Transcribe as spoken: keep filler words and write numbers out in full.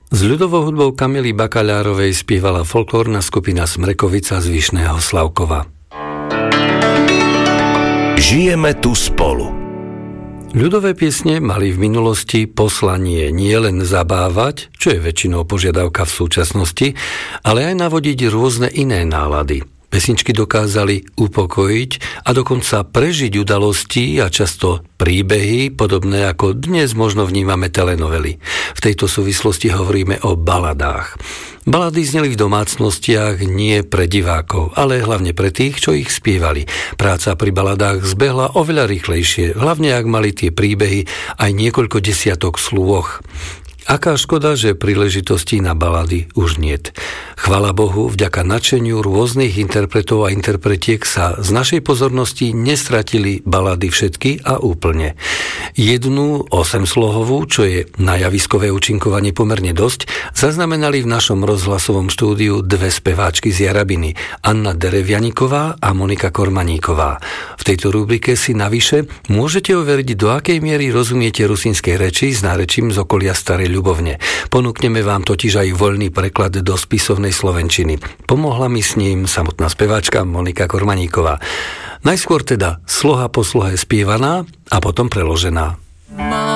S ľudovou hudbou Kamily Bakaľárovej spievala folklórna skupina Smrekovica z Vyšného Slavkova. Žijeme tu spolu. Ľudové piesne mali v minulosti poslanie nielen zabávať, čo je väčšinou požiadavka v súčasnosti, ale aj navodiť rôzne iné nálady. Pesničky dokázali upokojiť a dokonca prežiť udalosti a často príbehy, podobné ako dnes možno vnímame telenovely. V tejto súvislosti hovoríme o baladách. Balady zneli v domácnostiach nie pre divákov, ale hlavne pre tých, čo ich spievali. Práca pri baladách zbehla oveľa rýchlejšie, hlavne ak mali tie príbehy aj niekoľko desiatok slôch. Aká škoda, že príležitostí na balady už niet. Chvala Bohu, vďaka nadšeniu rôznych interpretov a interpretiek sa z našej pozornosti nestratili balady všetky a úplne. Jednu osemslohovú, čo je na javiskové účinkovanie pomerne dosť, zaznamenali v našom rozhlasovom štúdiu dve speváčky z Jarabiny, Anna Derevianiková a Monika Kormaníková. V tejto rubrike si navyše môžete overiť, do akej miery rozumiete rusínskej reči s nárečím z okolia Starej Ľubovne. Ponúkneme vám totiž aj voľný preklad do spisovnej slovenčiny. Pomohla mi s ním samotná speváčka Monika Kormaníková. Najskôr teda sloha po slohe spievaná a potom preložená.